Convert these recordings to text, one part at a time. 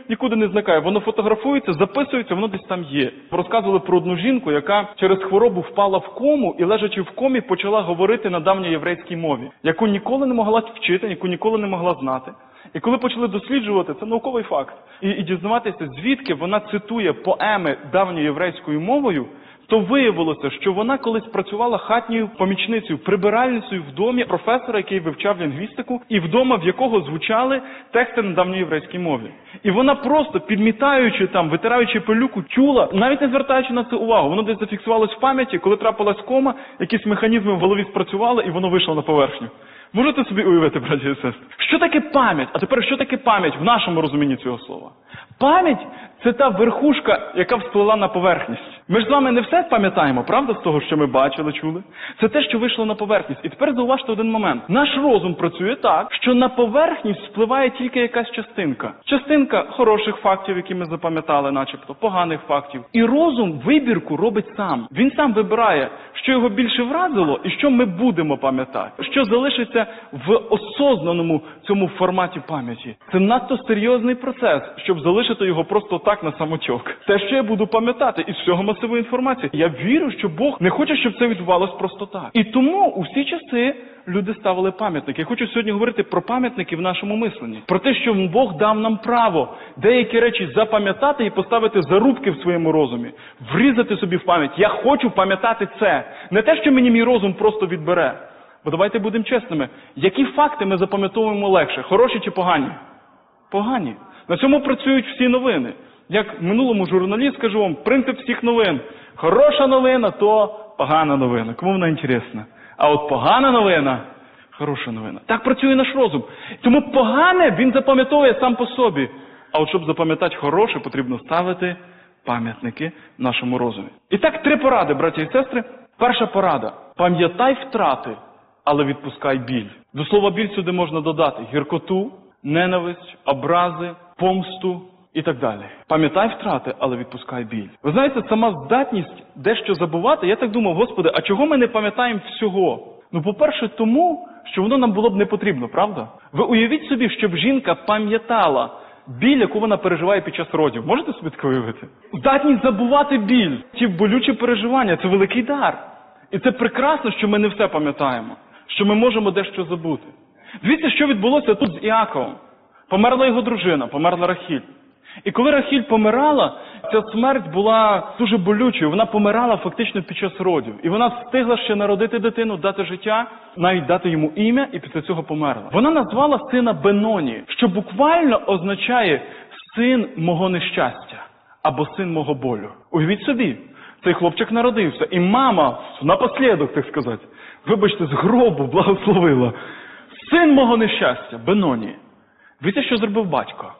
нікуди не зникає. Воно фотографується, записується, воно десь там є. Розказували про одну жінку, яка через хворобу впала в кому і, лежачи в комі, почала говорити на давньоєврейській мові, яку ніколи не могла вчити, яку ніколи не могла знати. І коли почали досліджувати, це науковий факт, і дізнаватися, звідки вона цитує поеми давньоєврейською мовою, то виявилося, що вона колись працювала хатньою помічницею, прибиральницею в домі професора, який вивчав лінгвістику, і вдома, в якого звучали тексти на давньоєврейській мові. І вона просто, підмітаючи там, витираючи пилюку, чула, навіть не звертаючи на це увагу. Воно десь зафіксувалось в пам'яті, коли трапилась кома, якісь механізми в голові спрацювали, і воно вийшло на поверхню. Можете собі уявити, браті і сестри? Що таке пам'ять? А тепер, що таке пам'ять в нашому розумінні цього слова? Пам'ять – це та верхушка, яка всплила на поверхність. Ми ж з вами не все пам'ятаємо, правда, з того, що ми бачили, чули? Це те, що вийшло на поверхність. І тепер зауважте один момент. Наш розум працює так, що на поверхність спливає тільки якась частинка. Частинка хороших фактів, які ми запам'ятали начебто, поганих фактів. І розум вибірку робить сам. Він сам вибирає, що його більше вразило і що ми будемо пам'ятати. Що залишиться в осознаному цьому форматі пам'яті. Це надто серйозний процес, щоб залишити його просто так на самотьок. Те, що я буду пам'ятати із всього масиву інформації. Я вірю, що Бог не хоче, щоб це відбувалось просто так. І тому у всі часи люди ставили пам'ятники. Я хочу сьогодні говорити про пам'ятники в нашому мисленні. Про те, що Бог дав нам право деякі речі запам'ятати і поставити зарубки в своєму розумі. Врізати собі в пам'ять. Я хочу пам'ятати це. Не те, що мені мій розум просто відбере. Бо давайте будемо чесними. Які факти ми запам'ятовуємо легше? Хороші чи погані? Погані. На цьому працюють всі новини. Як минулому журналі, скажу вам, принцип всіх новин. Хороша новина, то погана новина. Кому вона інтересна? А от погана новина – хороша новина. Так працює наш розум. Тому погане він запам'ятовує сам по собі. А от щоб запам'ятати хороше, потрібно ставити пам'ятники в нашому розумі. І так, 3 поради, браті і сестри. Перша порада – пам'ятай втрати, але відпускай біль. До слова біль сюди можна додати гіркоту, ненависть, образи, помсту і так далі. Пам'ятай втрати, але відпускай біль. Ви знаєте, сама здатність дещо забувати, я так думав, Господи, а чого ми не пам'ятаємо всього? Ну, по-перше, тому, що воно нам було б не потрібно, правда? Ви уявіть собі, щоб жінка пам'ятала біль, яку вона переживає під час родів. Можете собі таке уявити? Здатність забувати біль, ті болючі переживання – це великий дар. І це прекрасно, що ми не все пам'ятаємо, що ми можемо дещо забути. Дивіться, що відбулося тут з Іаковом. Померла його дружина, померла Рахіль. І коли Рахіль помирала, ця смерть була дуже болючою. Вона помирала фактично під час родів. І вона встигла ще народити дитину, дати життя, навіть дати йому ім'я, і після цього померла. Вона назвала сина Беноні, що буквально означає «син мого нещастя» або «син мого болю». Уявіть собі, цей хлопчик народився, і мама, напослідок, так сказати, вибачте, з гробу благословила. «Син мого нещастя» Беноні. Дивіться, що зробив батько.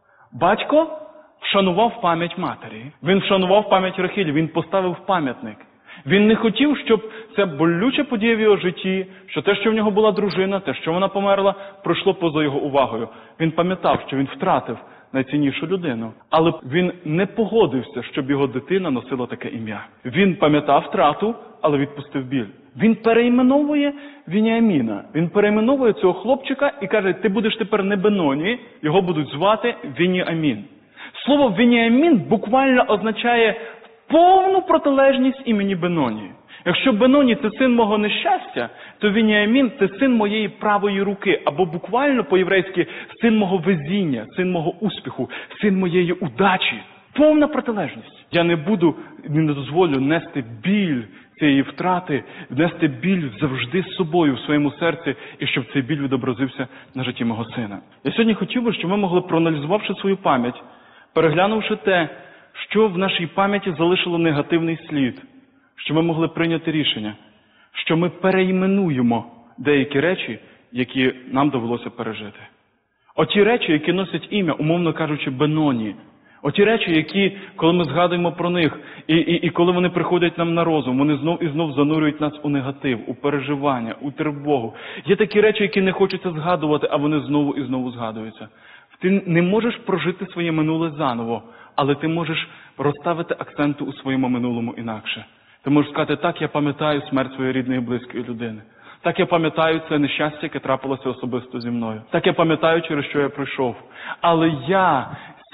Батько вшанував пам'ять матері. Він вшанував пам'ять Рахілі, він поставив пам'ятник. Він не хотів, щоб ця болюча подія в його житті, що те, що в нього була дружина, те, що вона померла, пройшло поза його увагою. Він пам'ятав, що він втратив найціннішу людину. Але він не погодився, щоб його дитина носила таке ім'я. Він пам'ятав втрату, але відпустив біль. Він перейменовує Веніаміна. Він перейменовує цього хлопчика і каже, ти будеш тепер не Беноні, його будуть звати Веніамін. Слово Веніамін буквально означає повну протилежність імені Беноні. Якщо Беноні – це син мого нещастя, то Веніамін – це син моєї правої руки, або буквально по-єврейськи син мого везіння, син мого успіху, син моєї удачі. Повна протилежність. Я не буду, не дозволю нести біль цієї втрати, нести біль завжди з собою в своєму серці, і щоб цей біль відобразився на житті мого сина. Я сьогодні хотів би, щоб ми могли, проаналізувавши свою пам'ять, переглянувши те, що в нашій пам'яті залишило негативний слід, що ми могли прийняти рішення, що ми переіменуємо деякі речі, які нам довелося пережити. Оті речі, які носять ім'я, умовно кажучи, Беноні. Оті речі, які, коли ми згадуємо про них, і коли вони приходять нам на розум, вони знов і знов занурюють нас у негатив, у переживання, у тривогу. Є такі речі, які не хочеться згадувати, а вони знову і знову згадуються. Ти не можеш прожити своє минуле заново, але ти можеш розставити акценти у своєму минулому інакше. Ти можеш сказати, так, я пам'ятаю смерть своєї рідної близької людини. Так, я пам'ятаю це нещастя, яке трапилося особисто зі мною. Так, я пам'ятаю, через що я пройшов. Але я